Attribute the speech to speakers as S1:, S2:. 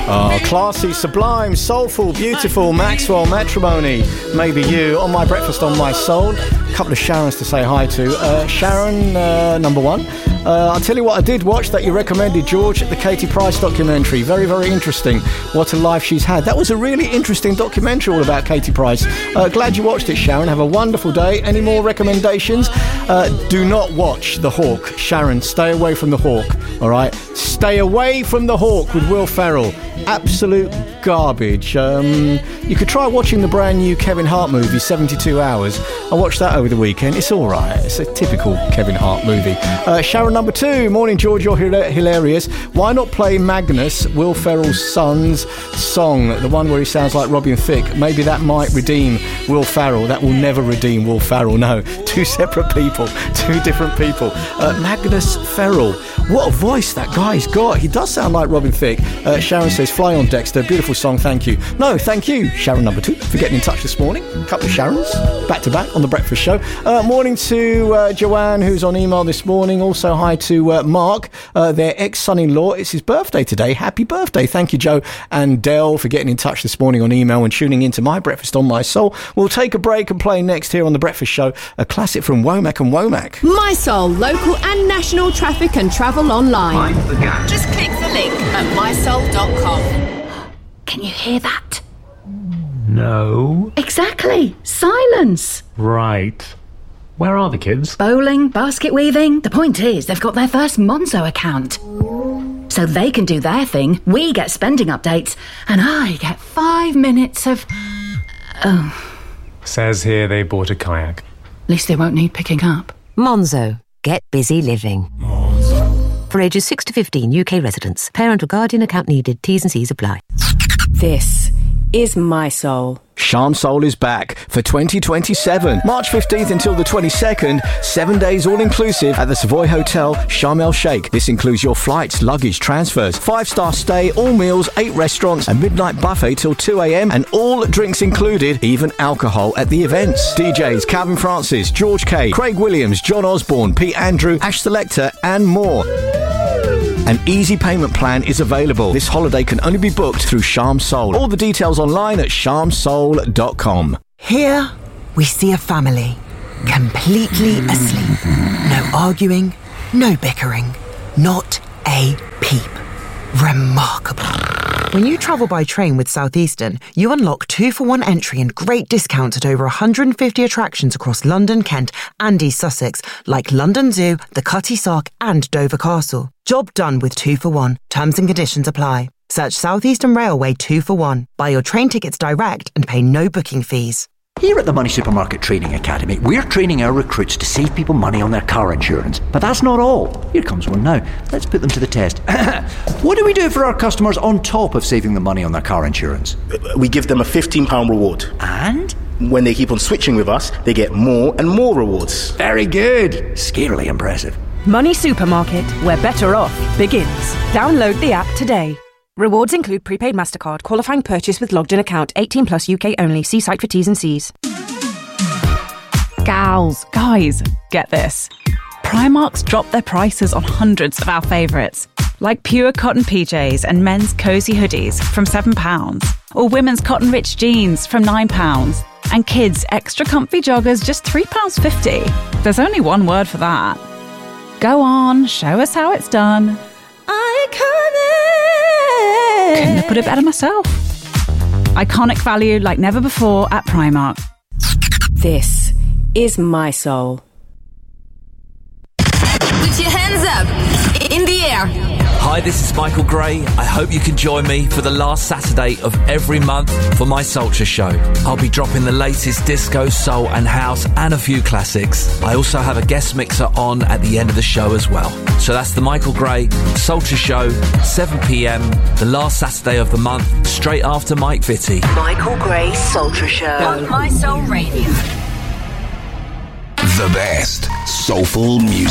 S1: Classy, sublime, soulful, beautiful, Maxwell, Matrimony, Maybe You, On My Breakfast, On My Soul. A couple of Sharons to say hi to. Sharon, number one. I'll tell you what I did watch that you recommended, George, the Katie Price documentary. Very, very interesting. What a life she's had. That was a really interesting documentary all about Katie Price. Glad you watched it, Sharon. Have a wonderful day. Any more recommendations? Do not watch The Hawk. Sharon, stay away from The Hawk, all right? Stay away from The Hawk with Will Ferrell. Absolute garbage. You could try watching the brand new Kevin Hart movie, 72 Hours. I watched that over the weekend. It's all right. It's a typical Kevin Hart movie. Sharon number two. Morning, George. You're hilarious. Why not play Magnus, Will Ferrell's son's song, the one where he sounds like Robin Thicke? Maybe that might redeem Will Ferrell. That will never redeem Will Ferrell. No, two separate people, two different people. Magnus Ferrell. What a voice that guy's got. He does sound like Robin Thicke. Sharon says, fly on Dexter. Beautiful song, thank you. No, thank you, Sharon number two, for getting in touch this morning. A couple of Sharons, back to back on The Breakfast Show. Morning to Joanne, who's on email this morning. Also, hi to Mark, their ex-son-in-law. It's his birthday today. Happy birthday. Thank you, Joe and Dell, for getting in touch this morning on email and tuning into My Breakfast on My Soul. We'll take a break and play next here on The Breakfast Show, a classic from Womack and Womack.
S2: My Soul, local and national traffic and travel online. Just click the link at mysoul.com. Can you hear that?
S3: No.
S2: Exactly. Silence.
S3: Right. Where are the kids?
S2: Bowling, basket weaving. The point is, they've got their first Monzo account. So they can do their thing, we get spending updates, and I get 5 minutes of...
S3: Says here they bought a kayak.
S2: At least they won't need picking up.
S4: Monzo. Get busy living. For ages 6 to 15, UK residents. Parent or guardian account needed. T's and C's apply.
S5: This is My Soul.
S1: Charm Soul is back for 2027. March 15th until the 22nd, 7 days all-inclusive at the Savoy Hotel, Sharm El Sheikh. This includes your flights, luggage, transfers, 5-star stay, all meals, 8 restaurants, a midnight buffet till 2 a.m, and all drinks included, even alcohol at the events. DJs Calvin Francis, George K, Craig Williams, John Osborne, Pete Andrew, Ash Selector, and more. An easy payment plan is available. This holiday can only be booked through Charm Soul. All the details online at charmsoul.com.
S6: Here we see a family completely asleep. No arguing, no bickering, not a peep. Remarkable. When you travel by train with Southeastern, you unlock 2-for-1 entry and great discounts at over 150 attractions across London, Kent and East Sussex, like London Zoo, the Cutty Sark and Dover Castle. Job done with 2-for-1. Terms and conditions apply. Search Southeastern Railway 2-for-1. Buy your train tickets direct and pay no booking fees.
S7: Here at the Money Supermarket Training Academy, we're training our recruits to save people money on their car insurance. But that's not all. Here comes one now. Let's put them to the test. What do we do for our customers on top of saving them money on their car insurance?
S8: We give them a £15 reward.
S7: And?
S8: When they keep on switching with us, they get more and more rewards.
S7: Very good. Scarily impressive.
S9: Money Supermarket, where better off begins. Download the app today. Rewards include prepaid MasterCard, qualifying purchase with logged-in account, 18 plus UK only. See site for T's and C's.
S10: Gals, guys, get this. Primark's dropped their prices on hundreds of our favourites, like pure cotton PJs and men's cosy hoodies from £7, or women's cotton rich jeans from £9, and kids' extra comfy joggers just £3.50. There's only one word for that. Go on, show us how it's done. Couldn't have put it better myself. Iconic value like never before at Primark.
S5: This is My Soul.
S2: Put your hands up in the air.
S11: Hi, this is Michael Gray. I hope you can join me for the last Saturday of every month for my Sulture Show. I'll be dropping the latest disco, soul and house and a few classics. I also have a guest mixer on at the end of the show as well. So that's the Michael Gray Sulture Show, 7 p.m, the last Saturday of the month, straight after Mike Vitti.
S4: Michael Gray Sulture Show
S2: On My Soul Radio.
S12: The best soulful music.